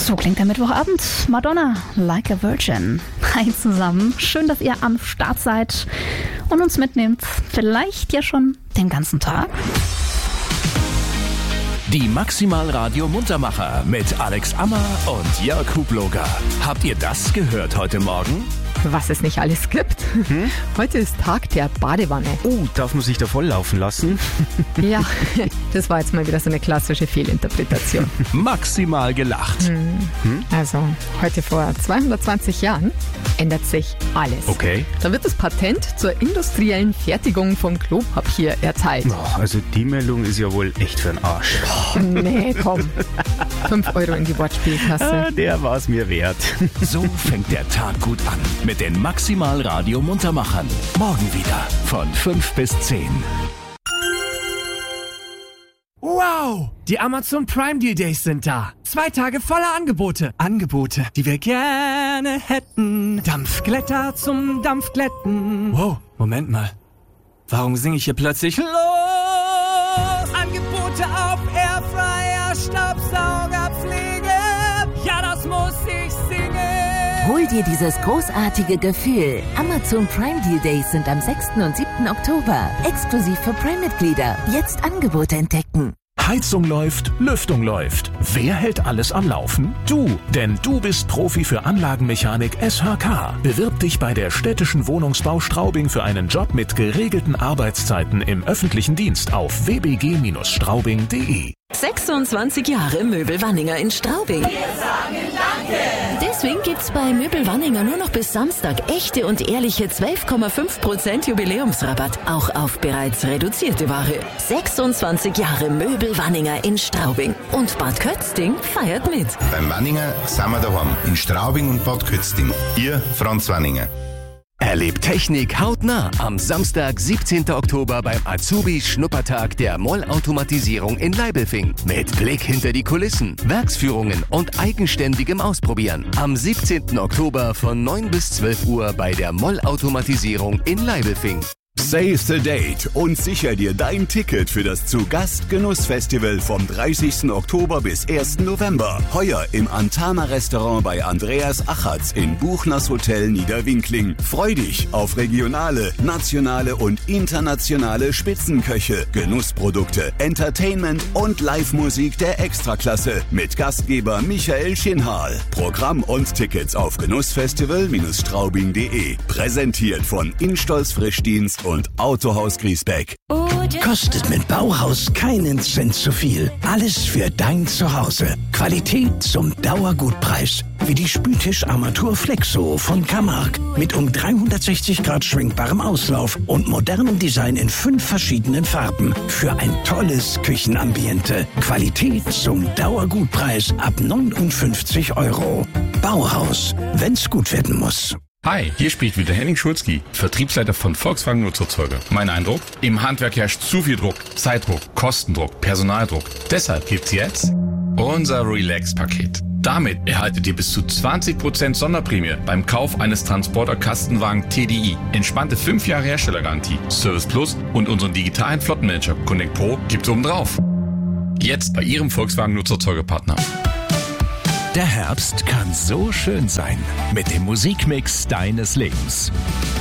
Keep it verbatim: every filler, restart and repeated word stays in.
So klingt der Mittwochabend. Madonna, Like a Virgin. Hi zusammen, schön, dass ihr am Start seid und uns mitnehmt. Vielleicht ja schon den ganzen Tag. Die Maximal Radio Muntermacher mit Alex Ammer und Jörg Hubloger. Habt ihr das gehört heute Morgen? Was es nicht alles gibt. Hm? Heute ist Tag der Badewanne. Oh, darf man sich da volllaufen lassen? Ja, das war jetzt mal wieder so eine klassische Fehlinterpretation. Maximal gelacht. Hm. Hm? Also, heute vor zweihundertzwanzig Jahren ändert sich alles. Okay. Da wird das Patent zur industriellen Fertigung von Klopapier erteilt. Oh, also die Meldung ist ja wohl echt für den Arsch. Oh, nee, komm. Fünf Euro in die Wortspielkasse. Ah, der war es mir wert. So fängt der Tag gut an. Mit den Maximal Radio Muntermachern. Morgen wieder von fünf bis zehn. Wow! Die Amazon Prime Deal Days sind da. Zwei Tage voller Angebote. Angebote, die wir gerne hätten. Dampfglätter zum Dampfglätten. Wow, Moment mal. Warum singe ich hier plötzlich los? Angebote auf Airfryer, Staubsaugerpflege. Ja, das muss ich singen. Hol dir dieses großartige Gefühl. Amazon Prime Deal Days sind am sechsten und siebten Oktober. Exklusiv für Prime-Mitglieder. Jetzt Angebote entdecken. Heizung läuft, Lüftung läuft. Wer hält alles am Laufen? Du, denn du bist Profi für Anlagenmechanik S H K. Bewirb dich bei der Städtischen Wohnungsbau Straubing für einen Job mit geregelten Arbeitszeiten im öffentlichen Dienst auf w b g straubing punkt d e. sechsundzwanzig Jahre Möbel Wanninger in Straubing. Wir sagen Danke! Deswegen gibt's bei Möbel Wanninger nur noch bis Samstag echte und ehrliche zwölf Komma fünf Prozent Jubiläumsrabatt. Auch auf bereits reduzierte Ware. sechsundzwanzig Jahre Möbel Wanninger in Straubing. Und Bad Kötzting feiert mit. Beim Wanninger sind wir daheim. In Straubing und Bad Kötzting. Ihr Franz Wanninger. Erlebt Technik hautnah am Samstag, siebzehnten Oktober beim Azubi-Schnuppertag der Mollautomatisierung in Leibelfing. Mit Blick hinter die Kulissen, Werksführungen und eigenständigem Ausprobieren. Am siebzehnten Oktober von neun bis zwölf Uhr bei der Mollautomatisierung in Leibelfing. Save the date und sicher dir dein Ticket für das Zu-Gast-Genuss-Festival vom dreißigsten Oktober bis ersten November. Heuer im Antana-Restaurant bei Andreas Achatz in Buchners Hotel Niederwinkling. Freu dich auf regionale, nationale und internationale Spitzenköche, Genussprodukte, Entertainment und Live-Musik der Extraklasse mit Gastgeber Michael Schinhal. Programm und Tickets auf genussfestival straubing punkt d e. Präsentiert von Instolz Frischdienst und Autohaus Griesbeck. Kostet mit Bauhaus keinen Cent zu viel. Alles für dein Zuhause. Qualität zum Dauergutpreis. Wie die Spültischarmatur Flexo von Camargue. Mit um dreihundertsechzig Grad schwenkbarem Auslauf und modernem Design in fünf verschiedenen Farben. Für ein tolles Küchenambiente. Qualität zum Dauergutpreis ab neunundfünfzig Euro. Bauhaus, wenn's gut werden muss. Hi, hier spricht wieder Henning Schulzki, Vertriebsleiter von Volkswagen Nutzerzeuger. Mein Eindruck? Im Handwerk herrscht zu viel Druck, Zeitdruck, Kostendruck, Personaldruck. Deshalb gibt's jetzt unser Relax-Paket. Damit erhaltet ihr bis zu zwanzig Prozent Sonderprämie beim Kauf eines Transporter-Kastenwagen T D I. Entspannte fünf Jahre Herstellergarantie, Service Plus und unseren digitalen Flottenmanager Connect Pro gibt's obendrauf. Jetzt bei Ihrem Volkswagen Nutzerzeugerpartner. Der Herbst kann so schön sein mit dem Musikmix deines Lebens.